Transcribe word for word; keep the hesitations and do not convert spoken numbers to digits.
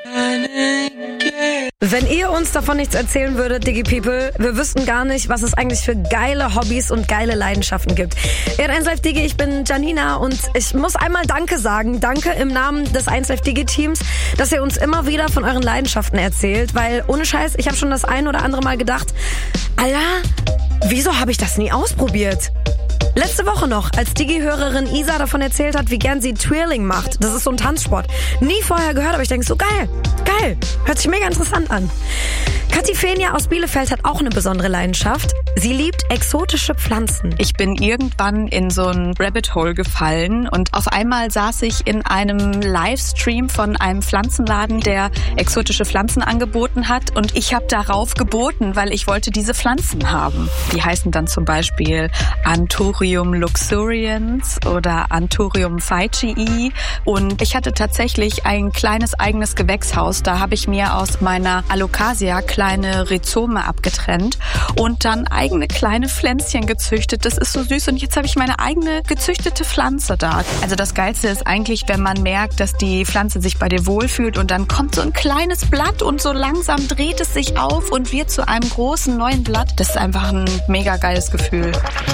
Wenn ihr uns davon nichts erzählen würdet, Diggy People, wir wüssten gar nicht, was es eigentlich für geile Hobbys und geile Leidenschaften gibt. Ihr eins Live Diggy, ich bin Janina und ich muss einmal Danke sagen. Danke im Namen des eins Live Diggy Teams, dass ihr uns immer wieder von euren Leidenschaften erzählt, weil ohne Scheiß, ich habe schon das ein oder andere Mal gedacht, Alter, wieso habe ich das nie ausprobiert? Letzte Woche noch, als Digi-Hörerin Isa davon erzählt hat, wie gern sie Twirling macht. Das ist so ein Tanzsport. Nie vorher gehört, aber ich denke so, geil, geil. Hört sich mega interessant an. Kathi Fenia aus Bielefeld hat auch eine besondere Leidenschaft. Sie liebt exotische Pflanzen. Ich bin irgendwann in so ein Rabbit Hole gefallen und auf einmal saß ich in einem Livestream von einem Pflanzenladen, der exotische Pflanzen angeboten hat und ich habe darauf geboten, weil ich wollte diese Pflanzen haben. Die heißen dann zum Beispiel Anthurium luxurians oder Anthurium veitchii und ich hatte tatsächlich ein kleines eigenes Gewächshaus. Da habe ich mir aus meiner Alocasia kleine Rhizome abgetrennt und dann eigene kleine Pflänzchen gezüchtet. Das ist so süß und jetzt habe ich meine eigene gezüchtete Pflanze da. Also das Geilste ist eigentlich, wenn man merkt, dass die Pflanze sich bei dir wohlfühlt und dann kommt so ein kleines Blatt und so langsam dreht es sich auf und wird zu einem großen neuen Blatt. Das ist einfach ein mega geiles Gefühl.